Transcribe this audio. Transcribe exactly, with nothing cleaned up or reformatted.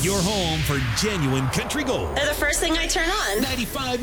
Your home for genuine country gold. They're the first thing I turn on. ninety-five